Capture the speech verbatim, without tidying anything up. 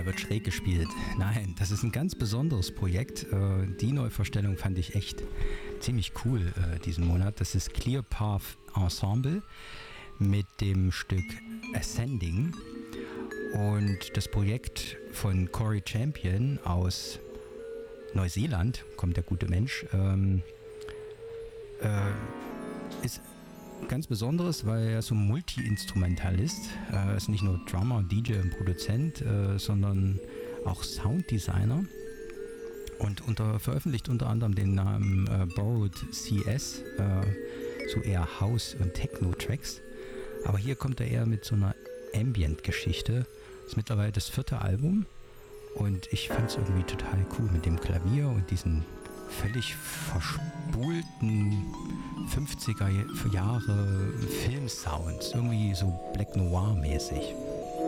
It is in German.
wird schräg gespielt. Nein, das ist ein ganz besonderes Projekt. Äh, die Neuvorstellung fand ich echt ziemlich cool äh, diesen Monat. Das ist Clear Path Ensemble mit dem Stück Ascending. Und das Projekt von Corey Champion aus Neuseeland, kommt der gute Mensch, ähm, äh, ist ganz Besonderes, weil er so ein Multi-Instrumentalist äh, ist, nicht nur Drummer, D J und Produzent, äh, sondern auch Sounddesigner und unter, veröffentlicht unter anderem den Namen äh, Borrowed C S, äh, so eher House- und Techno-Tracks. Aber hier kommt er eher mit so einer Ambient-Geschichte. Das ist mittlerweile das vierte Album und ich fand es irgendwie total cool mit dem Klavier und diesen völlig verspulten fünfziger Jahre Filmsounds, irgendwie so Black Noir mäßig.